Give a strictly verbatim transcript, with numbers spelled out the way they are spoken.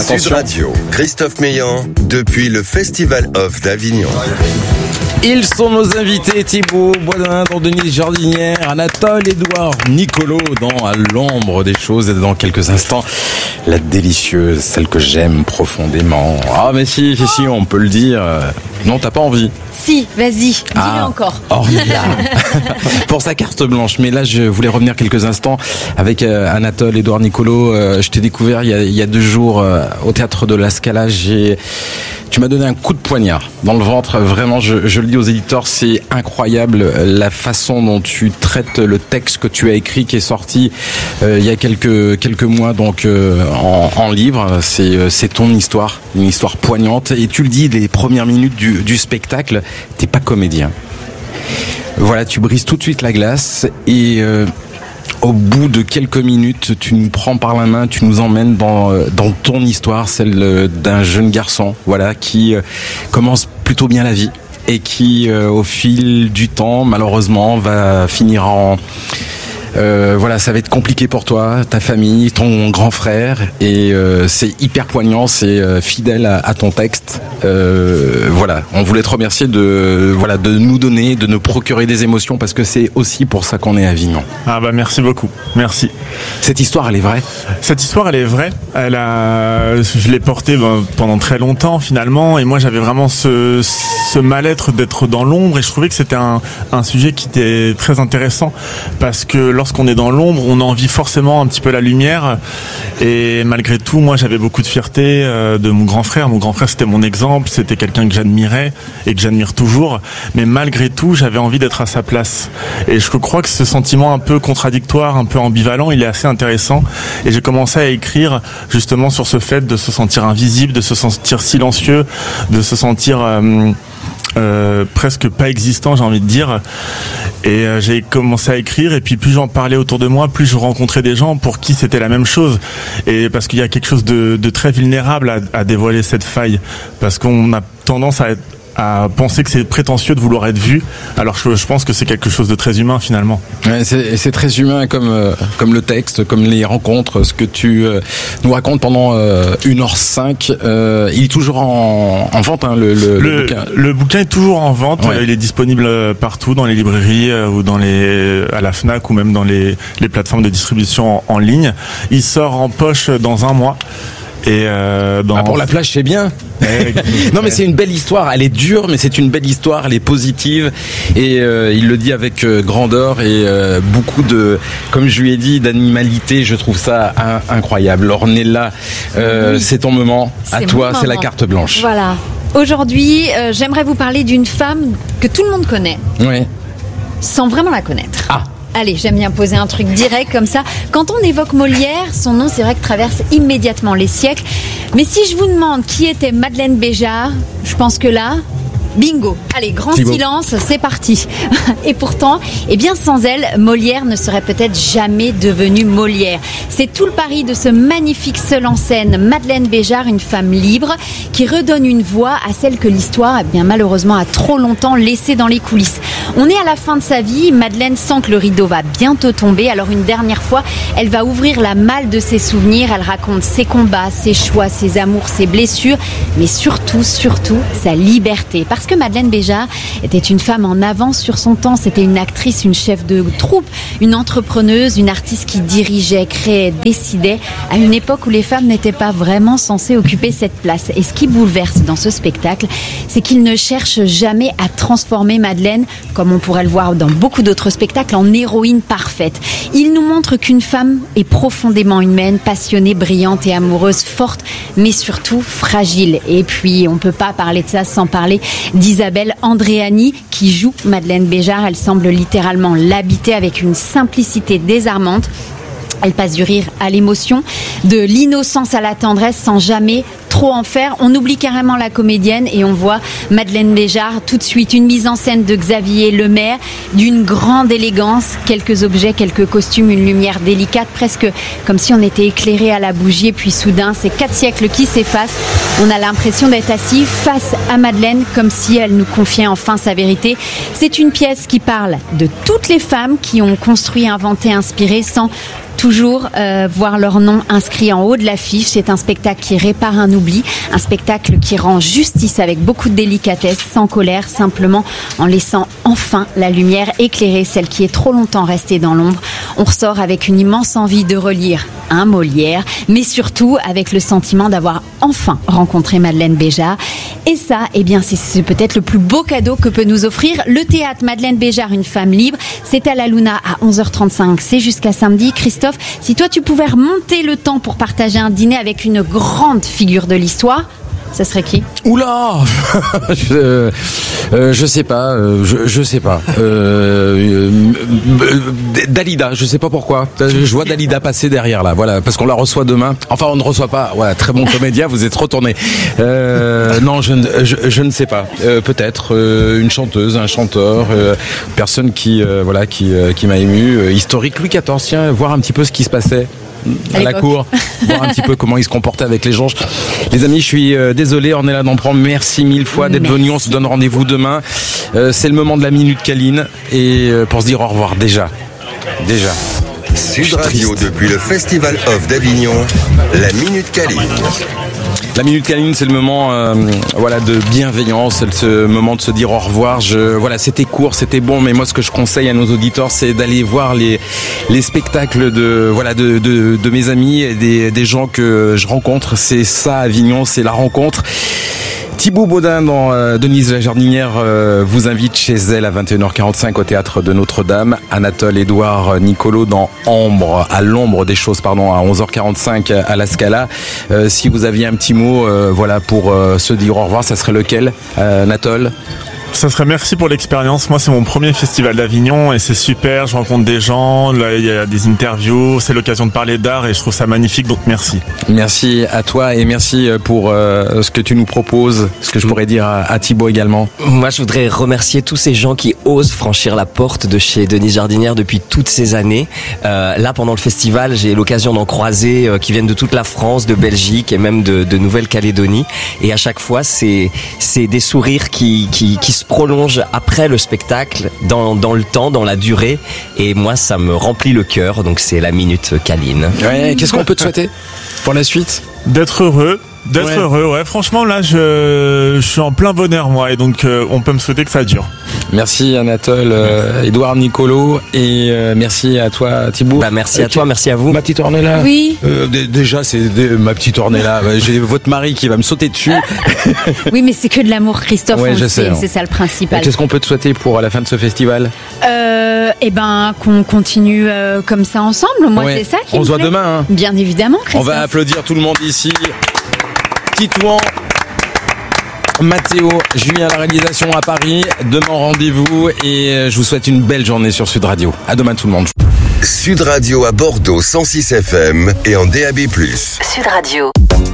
Attention. Sud Radio, Christophe Meillan, depuis le Festival Off d'Avignon. Ils sont nos invités, Thibaut Boisdin dans Denise Jardinière, Anatole Édouard Nicolo dans À l'ombre des choses, et dans quelques instants, la délicieuse, celle que j'aime profondément. Ah mais si, si, si, on peut le dire. Non, t'as pas envie? Si, vas-y, dis-le ah, encore. Ornella pour sa carte blanche. Mais là, je voulais revenir quelques instants avec euh, Anatole Édouard Nicolo. Euh, je t'ai découvert il y a, il y a deux jours euh, au théâtre de la Scala. J'ai... Tu m'as donné un coup de poignard dans le ventre. Vraiment, je, je le dis aux éditeurs, c'est incroyable la façon dont tu traites le texte que tu as écrit, qui est sorti euh, il y a quelques quelques mois, donc euh, en, en livre. C'est c'est ton histoire, une histoire poignante. Et tu le dis, les premières minutes du, du spectacle, t'es pas comédien. Voilà, tu brises tout de suite la glace et euh, au bout de quelques minutes, tu nous prends par la main, tu nous emmènes dans dans ton histoire, celle d'un jeune garçon, voilà, qui euh, commence plutôt bien la vie et qui, euh, au fil du temps, malheureusement, va finir en Euh, voilà, ça va être compliqué pour toi, ta famille, ton grand frère, et euh, c'est hyper poignant, c'est euh, fidèle à, à ton texte. Euh, voilà, on voulait te remercier de voilà de nous donner, de nous procurer des émotions, parce que c'est aussi pour ça qu'on est à Avignon. Ah bah merci beaucoup, merci. Cette histoire, elle est vraie. Cette histoire, elle est vraie. Elle a, je l'ai portée ben, pendant très longtemps finalement, et moi j'avais vraiment ce, ce mal-être d'être dans l'ombre, et je trouvais que c'était un, un sujet qui était très intéressant, parce que lorsqu'on est dans l'ombre, on envie forcément un petit peu la lumière. Et malgré tout, moi, j'avais beaucoup de fierté euh, de mon grand frère. Mon grand frère, c'était mon exemple. C'était quelqu'un que j'admirais et que j'admire toujours. Mais malgré tout, j'avais envie d'être à sa place. Et je crois que ce sentiment un peu contradictoire, un peu ambivalent, il est assez intéressant. Et j'ai commencé à écrire justement sur ce fait de se sentir invisible, de se sentir silencieux, de se sentir... Euh, Euh, presque pas existant, j'ai envie de dire. Et euh, j'ai commencé à écrire, et puis plus j'en parlais autour de moi, plus je rencontrais des gens pour qui c'était la même chose. Et parce qu'il y a quelque chose de, de très vulnérable à, à dévoiler cette faille, parce qu'on a tendance à être à penser que c'est prétentieux de vouloir être vu, alors je, je pense que c'est quelque chose de très humain finalement. Ouais, c'est, c'est très humain comme euh, comme le texte, comme les rencontres, ce que tu euh, nous racontes pendant euh, une heure cinq. Euh, il est toujours en, en vente, hein, le, le, le, le bouquin. Le bouquin est toujours en vente. Ouais. Il est disponible partout, dans les librairies euh, ou dans les à la Fnac, ou même dans les les plateformes de distribution en, en ligne. Il sort en poche dans un mois. Et euh, dans... ah, pour la plage, c'est bien. Non, mais c'est une belle histoire. Elle est dure, mais c'est une belle histoire. Elle est positive, et euh, il le dit avec euh, grandeur et euh, beaucoup de, comme je lui ai dit, d'animalité. Je trouve ça un, incroyable. Ornella, euh, oui. C'est ton moment. C'est à toi, c'est la carte blanche. Voilà. Aujourd'hui, euh, j'aimerais vous parler d'une femme que tout le monde connaît, oui, sans vraiment la connaître. Ah. Allez, j'aime bien poser un truc direct comme ça. Quand on évoque Molière, son nom, c'est vrai que traverse immédiatement les siècles. Mais si je vous demande qui était Madeleine Béjart, je pense que là... bingo. Allez, grand Thibaut. Silence, c'est parti. Et pourtant, eh bien, sans elle, Molière ne serait peut-être jamais devenu Molière. C'est tout le pari de ce magnifique seul en scène, Madeleine Béjart, une femme libre, qui redonne une voix à celle que l'histoire, eh bien, malheureusement, a trop longtemps laissée dans les coulisses. On est à la fin de sa vie, Madeleine sent que le rideau va bientôt tomber, alors une dernière fois, elle va ouvrir la malle de ses souvenirs, elle raconte ses combats, ses choix, ses amours, ses blessures, mais surtout, surtout, sa liberté. Parce que Madeleine Béjart était une femme en avance sur son temps. C'était une actrice, une chef de troupe, une entrepreneuse, une artiste qui dirigeait, créait, décidait à une époque où les femmes n'étaient pas vraiment censées occuper cette place. Et ce qui bouleverse dans ce spectacle, c'est qu'il ne cherche jamais à transformer Madeleine, comme on pourrait le voir dans beaucoup d'autres spectacles, en héroïne parfaite. Il nous montre qu'une femme est profondément humaine, passionnée, brillante et amoureuse, forte, mais surtout fragile. Et puis, on ne peut pas parler de ça sans parler d'Isabelle Andréani, qui joue Madeleine Béjart. Elle semble littéralement l'habiter avec une simplicité désarmante. Elle passe du rire à l'émotion, de l'innocence à la tendresse, sans jamais trop en faire. On oublie carrément la comédienne et on voit Madeleine Béjart tout de suite. Une mise en scène de Xavier Lemaire, d'une grande élégance, quelques objets, quelques costumes, une lumière délicate, presque comme si on était éclairé à la bougie. Et puis soudain, ces quatre siècles qui s'effacent, on a l'impression d'être assis face à Madeleine, comme si elle nous confiait enfin sa vérité. C'est une pièce qui parle de toutes les femmes qui ont construit, inventé, inspiré, sans toujours euh, voir leur nom inscrit en haut de l'affiche. C'est un spectacle qui répare un oubli, un spectacle qui rend justice avec beaucoup de délicatesse, sans colère, simplement en laissant enfin la lumière éclairer celle qui est trop longtemps restée dans l'ombre. On ressort avec une immense envie de relire un Molière, mais surtout avec le sentiment d'avoir enfin rencontré Madeleine Béjart. Et ça, eh bien, c'est, c'est peut-être le plus beau cadeau que peut nous offrir le théâtre Madeleine Béjart, une femme libre. C'est à la Luna à onze heures trente-cinq, c'est jusqu'à samedi. Christophe, si toi tu pouvais remonter le temps pour partager un dîner avec une grande figure de l'histoire, ça serait qui ? Oula, je, euh, je sais pas, euh, je, je sais pas. Euh, euh, Dalida, je sais pas pourquoi. Je vois Dalida passer derrière là, voilà, parce qu'on la reçoit demain. Enfin, on ne reçoit pas. Voilà, très bon comédien, vous êtes retourné. Euh, non, je, je, je ne sais pas. Euh, peut-être euh, une chanteuse, un chanteur, euh, personne qui, euh, voilà, qui, euh, qui m'a ému. Euh, historique Louis quatorze, tiens, voir un petit peu ce qui se passait à, à la cour, voir un petit peu comment il se comportait avec les gens. Les amis, je suis euh, désolé, on est là d'en prendre. Merci mille fois d'être venus. On se donne rendez-vous demain. Euh, c'est le moment de la minute câline et euh, pour se dire au revoir déjà. Déjà. Sud Radio depuis le Festival Off d'Avignon, la minute câline. La minute câline, c'est le moment, euh, voilà, de bienveillance, c'est ce moment de se dire au revoir. Je, voilà, c'était court, c'était bon, mais moi, ce que je conseille à nos auditeurs, c'est d'aller voir les les spectacles de, voilà, de de, de mes amis et des des gens que je rencontre. C'est ça, Avignon, c'est la rencontre. Thibaut Baudin dans euh, Denise la Jardinière euh, vous invite chez elle à vingt et une heures quarante-cinq au théâtre de Notre-Dame. Anatole Édouard Nicolo dans Ambre, à l'ombre des choses, pardon, à onze heures quarante-cinq à la Scala. Euh, si vous aviez un petit mot, euh, voilà, pour euh, se dire au revoir, ça serait lequel, euh, Anatole ? Ça serait merci pour l'expérience. Moi, c'est mon premier festival d'Avignon et c'est super. Je rencontre des gens, là, il y a des interviews, c'est l'occasion de parler d'art et je trouve ça magnifique, donc merci. Merci à toi et merci pour euh, ce que tu nous proposes, ce que je pourrais dire à, à Thibaut également. Moi, je voudrais remercier tous ces gens qui osent franchir la porte de chez Denise Jardinière depuis toutes ces années. Euh, là, pendant le festival, j'ai l'occasion d'en croiser euh, qui viennent de toute la France, de Belgique et même de, de Nouvelle-Calédonie. Et à chaque fois, c'est c'est des sourires qui qui qui se prolonge après le spectacle, dans, dans le temps, dans la durée, et moi ça me remplit le cœur, donc c'est la minute câline. Ouais, qu'est-ce qu'on peut te souhaiter pour la suite ? D'être heureux, d'être ouais. heureux, ouais. Franchement, là, je, je suis en plein bonheur, moi, et donc euh, on peut me souhaiter que ça dure. Merci Anatole, euh, Édouard Nicolo, et euh, merci à toi Thibaut. Bah, merci euh, à toi, merci à vous. Ma petite Ornella. Oui. Euh, d- déjà, c'est d- ma petite Ornella. J'ai votre mari qui va me sauter dessus. Oui, mais c'est que de l'amour, Christophe. Ouais, on je le sais, sait, hein. c'est ça le principal. Et qu'est-ce qu'on peut te souhaiter pour la fin de ce festival ? Euh, eh ben, qu'on continue euh, comme ça ensemble. Moi, ouais. c'est ça qui On me se voit plaît. demain. Hein. Bien évidemment, Christophe. On va applaudir tout le monde ici. Titouan, Mathéo, Julien à la réalisation à Paris. Demain rendez-vous et je vous souhaite une belle journée sur Sud Radio. À demain tout le monde. Sud Radio à Bordeaux cent six F M et en D A B plus. Sud Radio.